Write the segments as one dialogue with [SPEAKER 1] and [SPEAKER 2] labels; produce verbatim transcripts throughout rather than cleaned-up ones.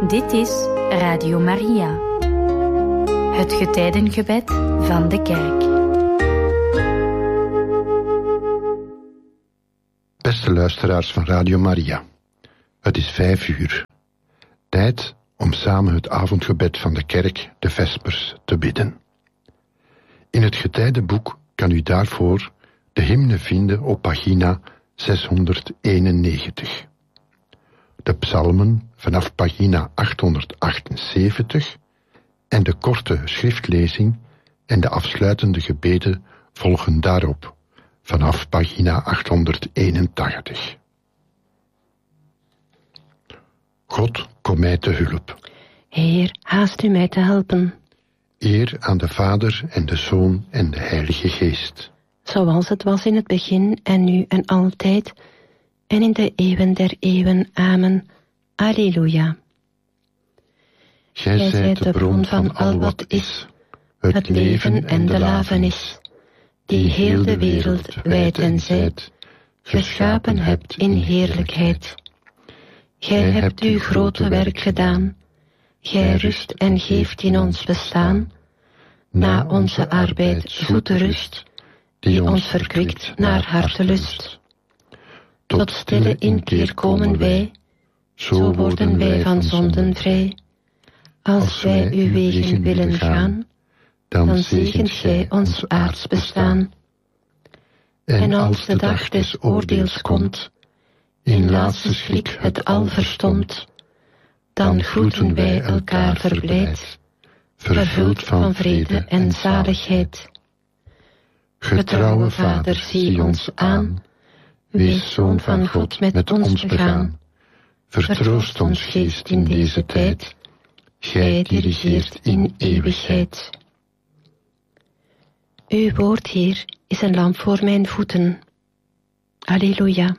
[SPEAKER 1] Dit is Radio Maria, het getijdengebed van de kerk.
[SPEAKER 2] Beste luisteraars van Radio Maria, het is vijf uur. Tijd om samen het avondgebed van de kerk, de Vespers, te bidden. In het getijdenboek kan u daarvoor de hymne vinden op pagina zeshonderdeenennegentig. De psalmen vanaf pagina achthonderdachtenzeventig en de korte schriftlezing en de afsluitende gebeden volgen daarop vanaf pagina achthonderdeenentachtig. God, kom mij te hulp.
[SPEAKER 3] Heer, haast u mij te helpen.
[SPEAKER 2] Eer aan de Vader en de Zoon en de Heilige Geest.
[SPEAKER 3] Zoals het was in het begin en nu en altijd en in de eeuwen der eeuwen. Amen. Alleluia.
[SPEAKER 2] Gij zijt de bron van al wat is, het leven en de lafenis, die heel de wereld wijd en zijd geschapen hebt in heerlijkheid. Gij hebt uw grote werk gedaan, gij rust en geeft in ons bestaan, na onze arbeid zoete rust, die ons verkwikt naar hartelust. Tot stille inkeer komen wij, zo worden wij van zonden vrij. Als wij uw wegen willen gaan, dan zegent gij ons aards bestaan. En als de dag des oordeels komt, in laatste schrik het al verstomt, dan groeten wij elkaar verblijd, vervuld van vrede en zaligheid. Getrouwe Vader, zie ons aan, wees Zoon van God met ons begaan. Vertroost ons geest in deze tijd, gij die regeert in eeuwigheid.
[SPEAKER 3] Uw woord, Heer, is een lamp voor mijn voeten. Alleluia.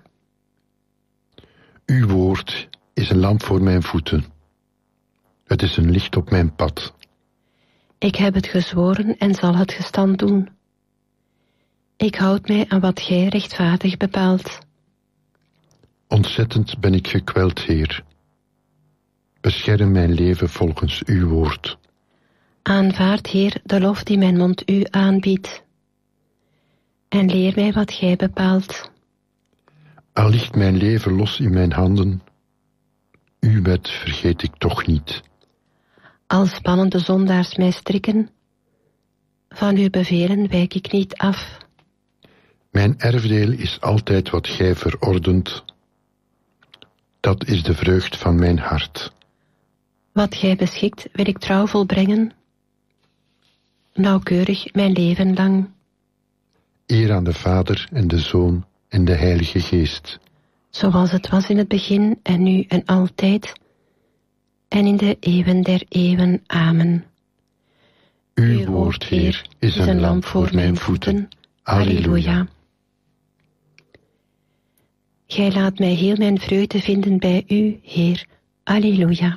[SPEAKER 2] Uw woord is een lamp voor mijn voeten. Het is een licht op mijn pad.
[SPEAKER 3] Ik heb het gezworen en zal het gestand doen. Ik houd mij aan wat gij rechtvaardig bepaalt.
[SPEAKER 2] Ontzettend ben ik gekweld, Heer. Bescherm mijn leven volgens uw woord.
[SPEAKER 3] Aanvaard, Heer, de lof die mijn mond u aanbiedt. En leer mij wat gij bepaalt.
[SPEAKER 2] Al ligt mijn leven los in mijn handen, uw wet vergeet ik toch niet.
[SPEAKER 3] Als spannende zondaars mij strikken, van uw bevelen wijk ik niet af.
[SPEAKER 2] Mijn erfdeel is altijd wat gij verordent. Dat is de vreugd van mijn hart.
[SPEAKER 3] Wat gij beschikt wil ik trouw volbrengen, nauwkeurig mijn leven lang.
[SPEAKER 2] Eer aan de Vader en de Zoon en de Heilige Geest.
[SPEAKER 3] Zoals het was in het begin en nu en altijd en in de eeuwen der eeuwen. Amen.
[SPEAKER 2] Uw woord, Heer, is een lamp voor mijn voeten. Alleluia.
[SPEAKER 3] Gij laat mij heel mijn vreugde vinden bij u, Heer. Alleluia.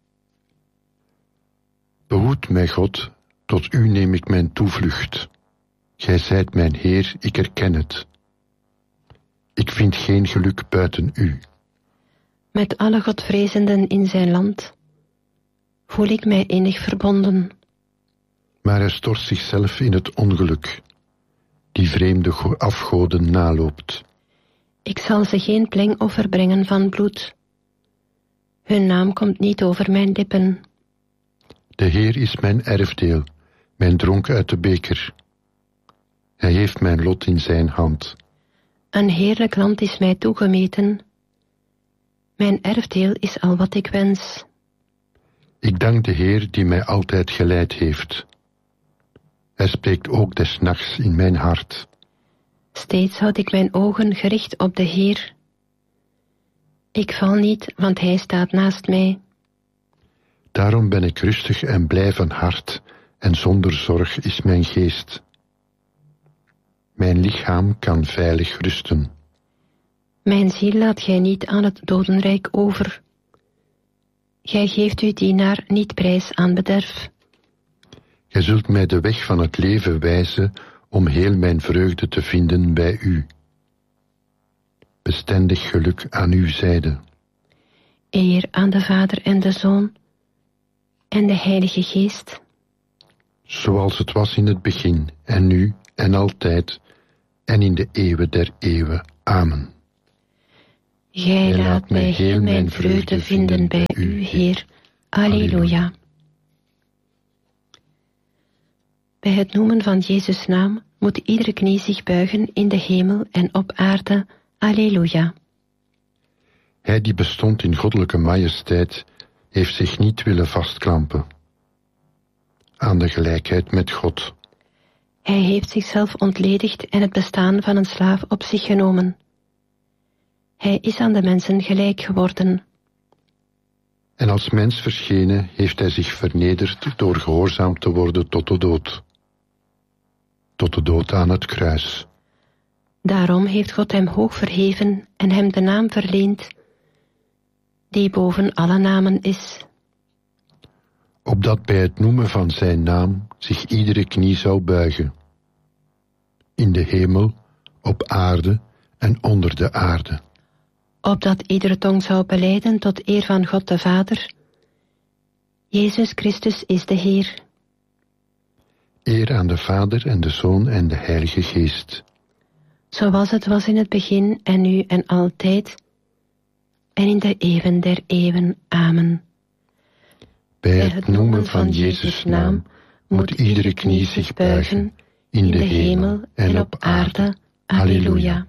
[SPEAKER 2] Behoed mij, God, tot u neem ik mijn toevlucht. Gij zijt mijn Heer, ik erken het. Ik vind geen geluk buiten u.
[SPEAKER 3] Met alle godvrezenden in zijn land voel ik mij innig verbonden.
[SPEAKER 2] Maar hij stort zichzelf in het ongeluk, die vreemde afgoden naloopt.
[SPEAKER 3] Ik zal ze geen plengoffer brengen van bloed. Hun naam komt niet over mijn lippen.
[SPEAKER 2] De Heer is mijn erfdeel, mijn dronk uit de beker. Hij heeft mijn lot in zijn hand.
[SPEAKER 3] Een heerlijk land is mij toegemeten. Mijn erfdeel is al wat ik wens.
[SPEAKER 2] Ik dank de Heer die mij altijd geleid heeft. Hij spreekt ook des nachts in mijn hart.
[SPEAKER 3] Steeds houd ik mijn ogen gericht op de Heer. Ik val niet, want Hij staat naast mij.
[SPEAKER 2] Daarom ben ik rustig en blij van hart, en zonder zorg is mijn geest. Mijn lichaam kan veilig rusten.
[SPEAKER 3] Mijn ziel laat gij niet aan het dodenrijk over. Gij geeft uw dienaar niet prijs aan bederf.
[SPEAKER 2] Gij zult mij de weg van het leven wijzen om heel mijn vreugde te vinden bij u. Bestendig geluk aan uw zijde.
[SPEAKER 3] Eer aan de Vader en de Zoon en de Heilige Geest.
[SPEAKER 2] Zoals het was in het begin, en nu, en altijd, en in de eeuwen der eeuwen. Amen.
[SPEAKER 3] Gij laat mij heel mijn vreugde vinden bij u, Heer. Alleluia. Bij het noemen van Jezus' naam moet iedere knie zich buigen in de hemel en op aarde. Alleluia.
[SPEAKER 2] Hij die bestond in goddelijke majesteit, heeft zich niet willen vastklampen aan de gelijkheid met God.
[SPEAKER 3] Hij heeft zichzelf ontledigd en het bestaan van een slaaf op zich genomen. Hij is aan de mensen gelijk geworden.
[SPEAKER 2] En als mens verschenen heeft hij zich vernederd door gehoorzaam te worden tot de dood. Tot de dood aan het kruis.
[SPEAKER 3] Daarom heeft God hem hoog verheven en hem de naam verleend die boven alle namen is.
[SPEAKER 2] Opdat bij het noemen van zijn naam zich iedere knie zou buigen. In de hemel, op aarde en onder de aarde.
[SPEAKER 3] Opdat iedere tong zou belijden tot eer van God de Vader. Jezus Christus is de Heer.
[SPEAKER 2] Eer aan de Vader en de Zoon en de Heilige Geest.
[SPEAKER 3] Zoals het was in het begin en nu en altijd. En in de eeuwen der eeuwen. Amen.
[SPEAKER 2] Bij het noemen van Jezus' naam moet iedere knie zich buigen, in de hemel en op aarde. Alleluia.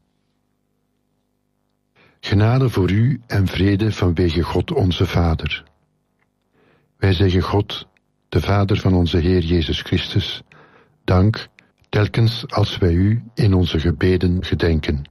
[SPEAKER 2] Genade voor u en vrede vanwege God onze Vader. Wij zeggen God, de Vader van onze Heer Jezus Christus, dank, telkens als wij u in onze gebeden gedenken.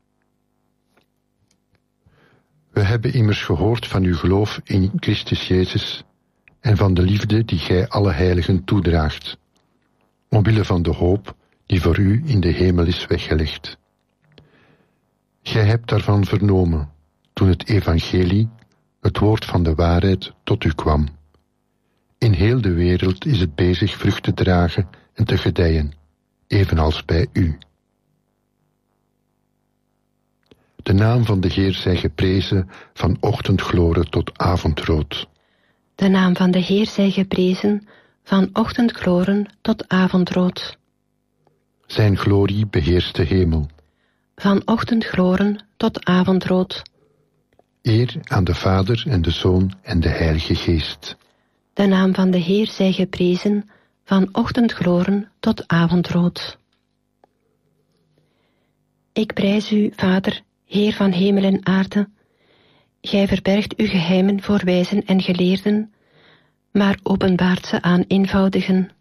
[SPEAKER 2] We hebben immers gehoord van uw geloof in Christus Jezus en van de liefde die gij alle heiligen toedraagt, omwille van de hoop die voor u in de hemel is weggelegd. Gij hebt daarvan vernomen, toen het evangelie, het woord van de waarheid, tot u kwam. In heel de wereld is het bezig vrucht te dragen en te gedijen, evenals bij u. De naam van de Heer zij geprezen van ochtendgloren tot avondrood.
[SPEAKER 3] De naam van de Heer zij geprezen van ochtendgloren tot avondrood.
[SPEAKER 2] Zijn glorie beheerst de hemel.
[SPEAKER 3] Van ochtendgloren tot avondrood.
[SPEAKER 2] Eer aan de Vader en de Zoon en de Heilige Geest.
[SPEAKER 3] De naam van de Heer zij geprezen van ochtendgloren tot avondrood. Ik prijs u, Vader, Heer van hemel en aarde. Gij verbergt uw geheimen voor wijzen en geleerden, maar openbaart ze aan eenvoudigen.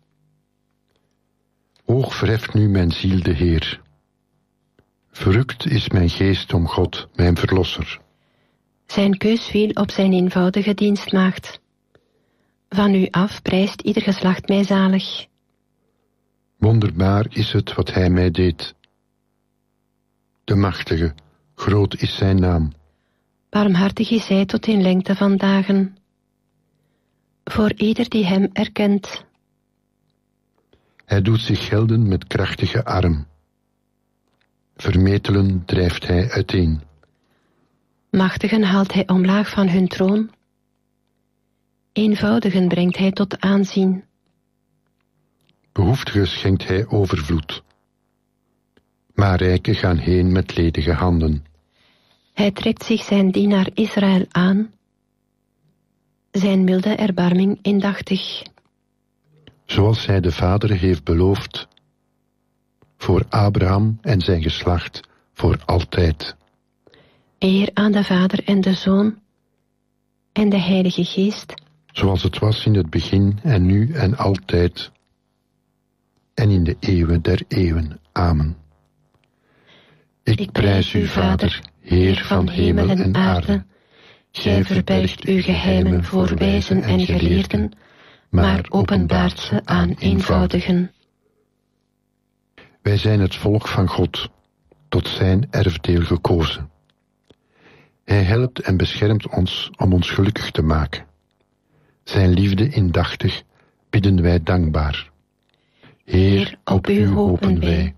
[SPEAKER 2] Hoog verheft nu mijn ziel de Heer. Verrukt is mijn geest om God, mijn verlosser.
[SPEAKER 3] Zijn keus viel op zijn eenvoudige dienstmaagd. Van u af prijst ieder geslacht mij zalig.
[SPEAKER 2] Wonderbaar is het wat hij mij deed. De machtige, groot is zijn naam.
[SPEAKER 3] Barmhartig is hij tot in lengte van dagen. Voor ieder die hem erkent.
[SPEAKER 2] Hij doet zich gelden met krachtige arm. Vermetelen drijft hij uiteen.
[SPEAKER 3] Machtigen haalt hij omlaag van hun troon. Eenvoudigen brengt hij tot aanzien.
[SPEAKER 2] Behoeftigen schenkt hij overvloed. Maar rijken gaan heen met ledige handen.
[SPEAKER 3] Hij trekt zich zijn dienaar Israël aan. Zijn milde erbarming indachtig.
[SPEAKER 2] Zoals hij de Vader heeft beloofd. Voor Abraham en zijn geslacht voor altijd.
[SPEAKER 3] Eer aan de Vader en de Zoon en de Heilige Geest.
[SPEAKER 2] Zoals het was in het begin en nu en altijd. En in de eeuwen der eeuwen. Amen. Ik, Ik prijs u, Vader, Heer van hemel en aarde. Gij verbergt uw geheimen voor wijzen en geleerden, maar openbaart ze aan eenvoudigen. Wij zijn het volk van God, tot zijn erfdeel gekozen. Hij helpt en beschermt ons om ons gelukkig te maken. Zijn liefde indachtig bidden wij dankbaar. Heer, op u hopen wij.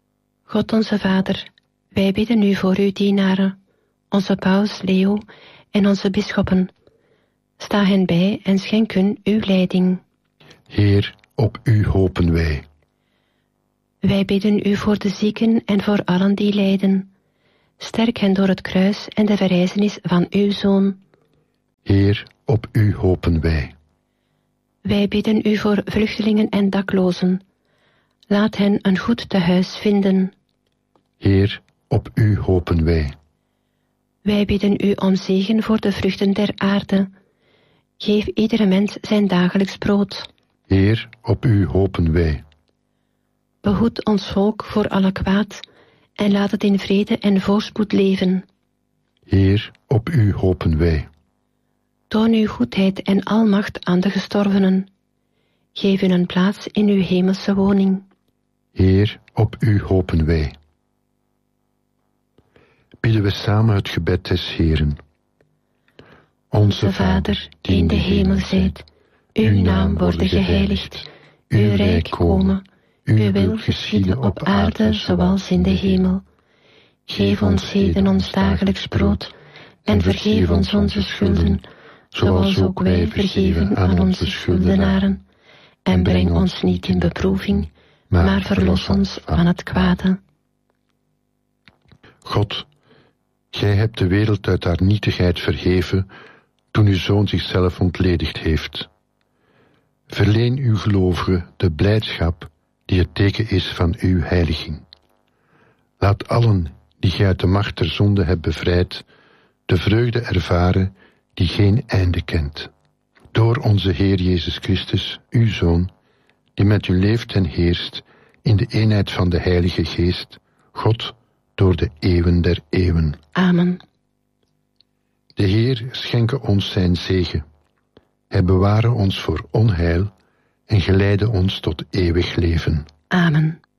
[SPEAKER 3] God onze Vader, wij bidden u voor uw dienaren, onze paus Leo en onze bisschoppen. Sta hen bij en schenk hun uw leiding.
[SPEAKER 4] Heer, op u hopen wij.
[SPEAKER 3] Wij bidden u voor de zieken en voor allen die lijden. Sterk hen door het kruis en de verrijzenis van uw Zoon.
[SPEAKER 4] Heer, op u hopen wij.
[SPEAKER 3] Wij bidden u voor vluchtelingen en daklozen. Laat hen een goed tehuis vinden.
[SPEAKER 4] Heer, op u hopen wij.
[SPEAKER 3] Wij bidden u om zegen voor de vruchten der aarde. Geef iedere mens zijn dagelijks brood.
[SPEAKER 4] Heer, op u hopen wij.
[SPEAKER 3] Behoed ons volk voor alle kwaad en laat het in vrede en voorspoed leven.
[SPEAKER 4] Heer, op u hopen wij.
[SPEAKER 3] Toon uw goedheid en almacht aan de gestorvenen. Geef hun een plaats in uw hemelse woning.
[SPEAKER 4] Heer, op u hopen wij. Bidden we samen het gebed des Heeren.
[SPEAKER 3] Onze Vader, die in de hemel zijt, uw naam worden geheiligd, uw rijk komen, uw wil geschieden op aarde zoals in de hemel. Geef ons heden ons dagelijks brood en vergeef ons onze schulden, zoals ook wij vergeven aan onze schuldenaren. En breng ons niet in beproeving, maar verlos ons van het kwade.
[SPEAKER 4] God, gij hebt de wereld uit haar nietigheid verheven, toen uw Zoon zichzelf ontledigd heeft. Verleen uw gelovigen de blijdschap die het teken is van uw heiliging. Laat allen die gij uit de macht der zonde hebt bevrijd, de vreugde ervaren die geen einde kent. Door onze Heer Jezus Christus, uw Zoon, die met u leeft en heerst in de eenheid van de Heilige Geest, God, door de eeuwen der eeuwen.
[SPEAKER 3] Amen.
[SPEAKER 4] De Heer schenke ons zijn zegen. Hij beware ons voor onheil en geleide ons tot eeuwig leven.
[SPEAKER 3] Amen.